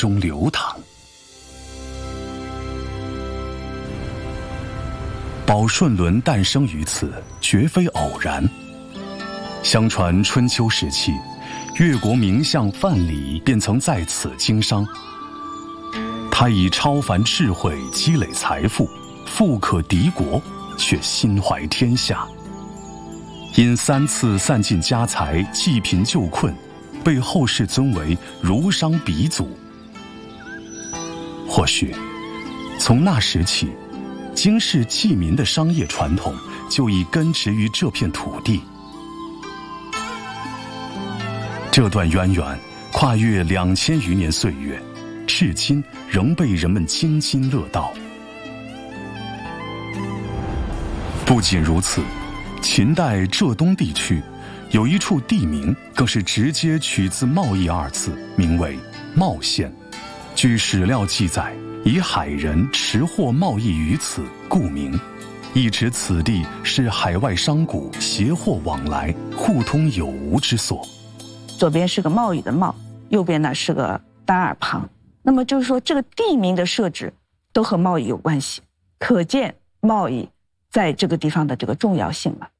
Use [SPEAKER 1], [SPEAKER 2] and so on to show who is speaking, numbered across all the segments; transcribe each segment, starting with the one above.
[SPEAKER 1] 中流淌。宝顺伦诞生于此，绝非偶然。相传春秋时期，越国名相范蠡便曾在此经商。他以超凡智慧积累财富，富可敌国，却心怀天下。因3次散尽家财，济贫救困，被后世尊为儒商鼻祖。或许从那时起，经世济民的商业传统就已根植于这片土地。这段渊源跨越2000余年岁月，至今仍被人们津津乐道。不仅如此，秦代浙东地区有一处地名更是直接取自贸易2字，名为茂县。据史料记载，以海人持货贸易于此，故名，意指此地是海外商贾携货往来、互通有无之所。
[SPEAKER 2] 左边是个贸易的贸，右边呢是个单耳旁，那么就是说这个地名的设置都和贸易有关系，可见贸易在这个地方的这个重要性了。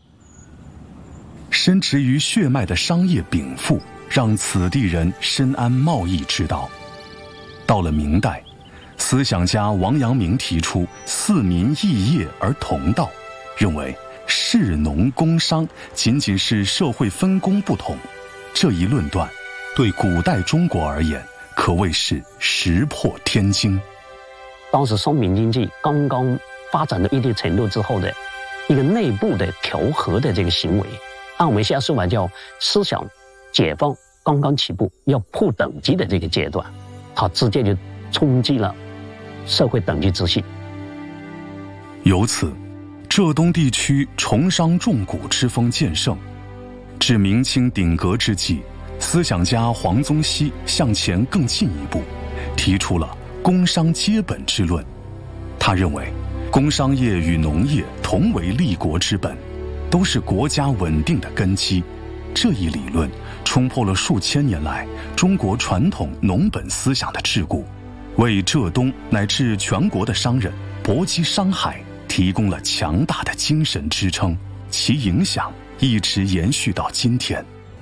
[SPEAKER 1] 深植于血脉的商业禀赋，让此地人深谙贸易之道。到了明代，思想家王阳明提出四民异业而同道，认为士农工商仅仅是社会分工不同。这一论断对古代中国而言可谓是石破天惊。
[SPEAKER 3] 当时商品经济刚刚发展到一定程度之后的一个内部的调和的这个行为，按我们现在说法叫思想解放刚刚起步，要破等级的这个阶段，它直接就冲击了社会等级秩序。
[SPEAKER 1] 由此，浙东地区崇商重贾之风渐盛。至明清鼎革之际，思想家黄宗羲向前更进一步，提出了工商皆本之论。他认为，工商业与农业同为立国之本，都是国家稳定的根基。这一理论冲破了数千年来中国传统农本思想的桎梏，为浙东乃至全国的商人搏击商海提供了强大的精神支撑，其影响一直延续到今天。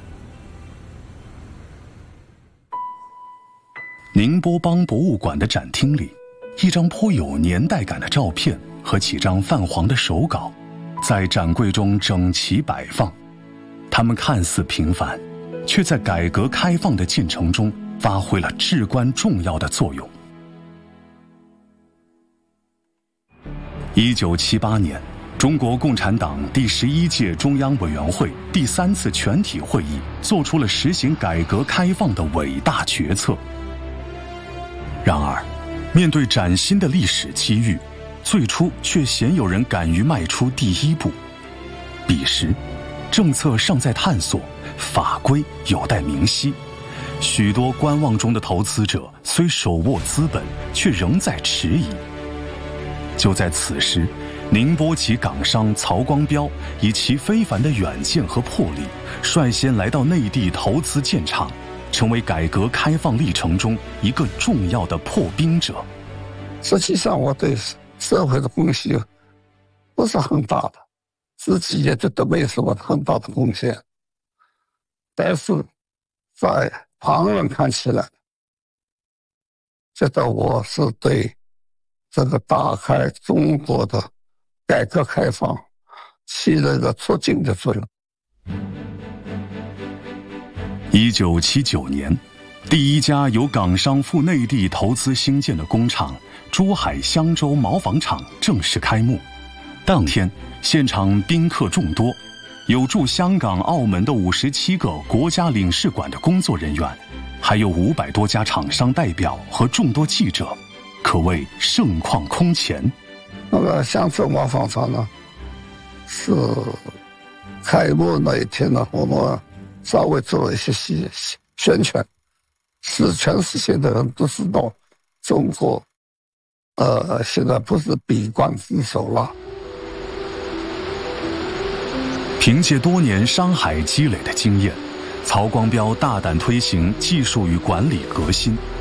[SPEAKER 1] 宁波帮博物馆的展厅里，一张颇有年代感的照片和几张泛黄的手稿在展柜中整齐摆放。它们看似平凡，却在改革开放的进程中发挥了至关重要的作用。1978年，中国共产党第11届中央委员会第3次全体会议做出了实行改革开放的伟大决策。然而，面对崭新的历史机遇，最初却鲜有人敢于迈出第一步。彼时，政策尚在探索，法规有待明晰，许多观望中的投资者虽手握资本，却仍在迟疑。就在此时，宁波籍港商曹光标以其非凡的远见和魄力，率先来到内地投资建厂，成为改革开放历程中一个重要的破冰者。
[SPEAKER 4] 实际上，我对社会的贡献不是很大的，自己也觉得没什么很大的贡献，但是在旁人看起来，觉得我是对这个打开中国的改革开放起了一个促进的作用。
[SPEAKER 1] 1979年，第一家由港商赴内地投资兴建的工厂珠海香洲毛纺厂正式开幕。当天，现场宾客众多，有驻香港、澳门的57个国家领事馆的工作人员，还有500多家厂商代表和众多记者，可谓盛况空前。
[SPEAKER 4] 那个香洲毛纺厂呢，是开幕那一天呢，我们稍微做了一些宣传，使全世界的人都知道中国现在不是闭关自守了。
[SPEAKER 1] 凭借多年商海积累的经验，曹光标大胆推行技术与管理革新，